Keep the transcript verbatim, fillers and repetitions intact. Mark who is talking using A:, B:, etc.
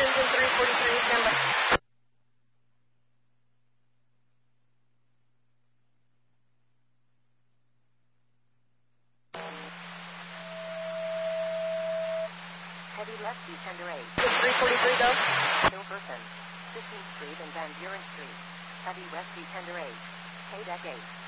A: engine three forty-three, stand by.
B: Heavy left descender eight.
A: three forty-three, go.
B: Hilverson, fifteenth Street and Van Buren Street. Heavy west descender eight. K-Deck eight.